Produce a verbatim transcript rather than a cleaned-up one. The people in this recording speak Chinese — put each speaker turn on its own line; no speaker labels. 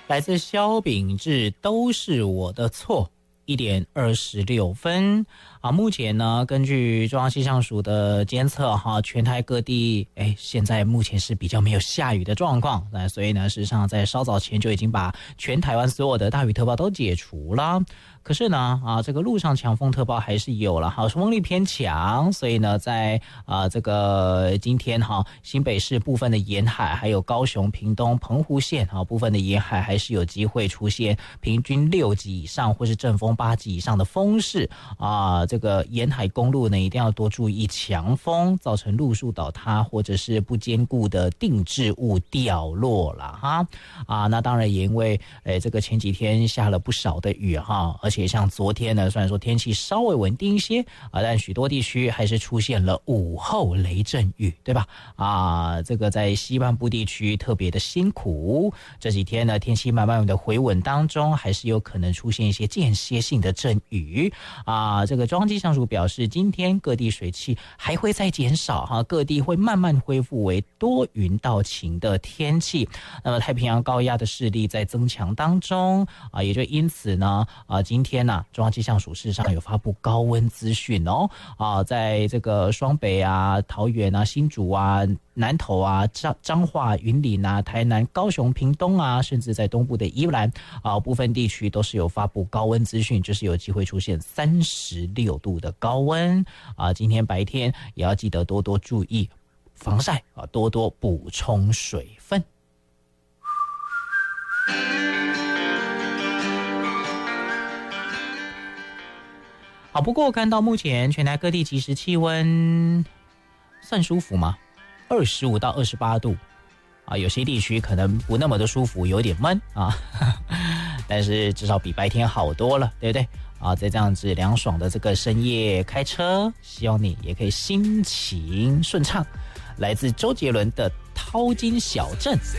来自萧秉治，都是我的错。一点二十六分啊！目前呢，根据中央气象署的监测，哈，全台各地，哎，现在目前是比较没有下雨的状况，那所以呢，事实上在稍早前就已经把全台湾所有的大雨特报都解除了。可是呢，啊，这个陆上强风特报还是有了，哈，风力偏强，所以呢，在啊这个今天哈，新北市部分的沿海，还有高雄、屏东、澎湖县啊部分的沿海，还是有机会出现平均六级以上或是阵风八级以上的风势啊。这个沿海公路呢，一定要多注意强风造成路树倒塌或者是不坚固的定置物掉落了哈啊。那当然也因为诶这个前几天下了不少的雨哈。而且像昨天呢，虽然说天气稍微稳定一些啊，但许多地区还是出现了午后雷阵雨，对吧？啊，这个在西半部地区特别的辛苦。这几天呢，天气慢慢的回稳当中，还是有可能出现一些间歇性的阵雨啊。这个中央气象署表示，今天各地水汽还会再减少哈，各地会慢慢恢复为多云到晴的天气。那么太平洋高压的势力在增强当中啊，也就因此呢啊，今天呢、啊，中央气象署事实上有发布高温资讯哦啊，在这个双北啊、桃园啊、新竹啊、南投啊、彰彰化、云林啊、台南、高雄、屏东啊，甚至在东部的宜兰啊部分地区都是有发布高温资讯，就是有机会出现三十六度的高温啊。今天白天也要记得多多注意防晒啊，多多补充水分。好，不过我看到目前全台各地即时气温算舒服吗？二十五到二十八度啊，有些地区可能不那么的舒服，有点闷啊，但是至少比白天好多了，对不对？啊，在这样子凉爽的这个深夜开车，希望你也可以心情顺畅。来自周杰伦的《淘金小镇》。